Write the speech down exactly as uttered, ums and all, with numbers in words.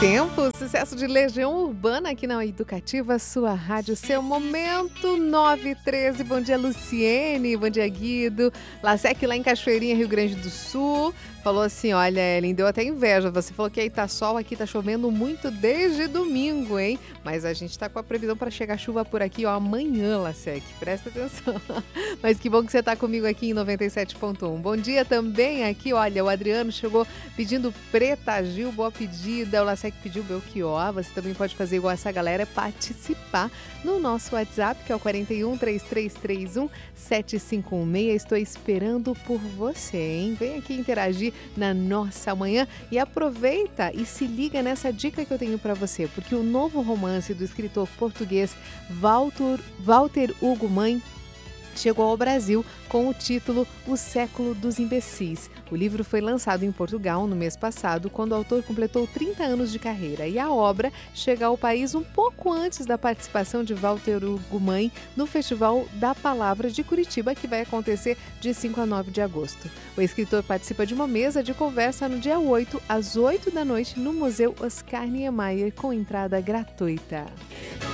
Tempo, sucesso de Legião Urbana aqui na Educativa, sua rádio, seu momento nove e treze. Bom dia, Luciene, bom dia, Guido. Lasec lá em Cachoeirinha, Rio Grande do Sul, falou assim, olha, Ellen, deu até inveja, você falou que aí tá sol, aqui tá chovendo muito desde domingo, hein? Mas a gente tá com a previsão para chegar chuva por aqui, ó, amanhã, Lasec, presta atenção. Mas que bom que você tá comigo aqui em noventa e sete ponto um. Bom dia também aqui, olha, o Adriano chegou pedindo Preta Gil, boa pedida, o Lasec pediu Belchior, você também pode fazer igual essa galera, participar no nosso WhatsApp, que é o quarenta e um, três três três um, sete cinco um seis. Estou esperando por você, hein? Vem aqui interagir na nossa manhã e aproveita e se liga nessa dica que eu tenho para você, porque o novo romance do escritor português Walter, Walter Hugo Mãe chegou ao Brasil com o título O Século dos Imbecis. O livro foi lançado em Portugal no mês passado, quando o autor completou trinta anos de carreira, e a obra chega ao país um pouco antes da participação de Walter Hugo Mãe no Festival da Palavra de Curitiba, que vai acontecer de cinco a nove de agosto. O escritor participa de uma mesa de conversa no dia oito, às oito da noite, no Museu Oscar Niemeyer, com entrada gratuita.